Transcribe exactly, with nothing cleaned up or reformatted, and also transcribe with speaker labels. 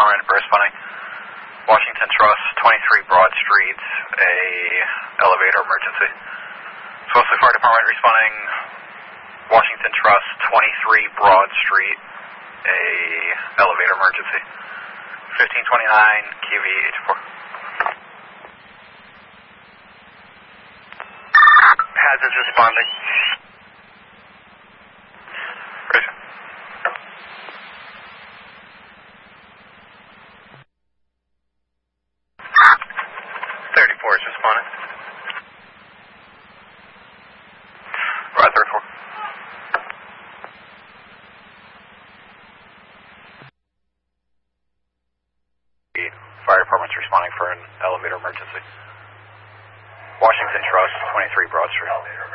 Speaker 1: Department responding. Washington Trust, twenty-three Broad Street, a elevator emergency. Wellesley Fire Department responding. Washington Trust, twenty-three Broad Street, a elevator emergency. fifteen twenty-nine Q V eight four.
Speaker 2: Hazards responding.
Speaker 1: Roger.
Speaker 2: thirty-four is responding.
Speaker 1: Right, thirty-four. The fire department's responding for an elevator emergency. Washington Trust, twenty-three Broad Street.